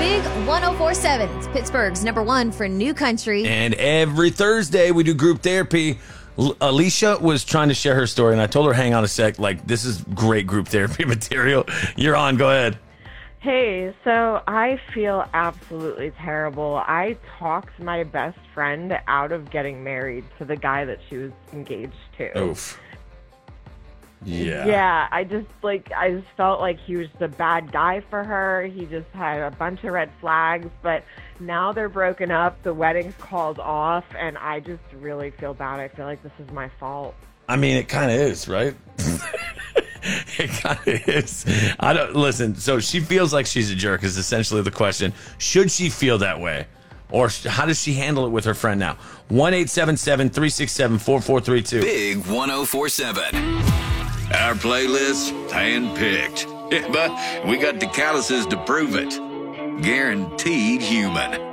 Big 104.7. It's Pittsburgh's #1 for new country. And every Thursday we do group therapy. Alicia was trying to share her story, and I told her, hang on a sec. Like, this is great group therapy material. You're on. Go ahead. Hey, so I feel absolutely terrible. I talked my best friend out of getting married to the guy that she was engaged to. Oof. Yeah. Yeah, I just felt like he was the bad guy for her. He just had a bunch of red flags, but now they're broken up. The wedding's called off, and I just really feel bad. I feel like this is my fault. I mean, it kind of is, right? It kind of is. Listen, so she feels like she's a jerk is essentially the question. Should she feel that way? Or how does she handle it with her friend now? 1-877-367-4432. Big 104.7. Our playlist, hand-picked. But we got the calluses to prove it. Guaranteed human.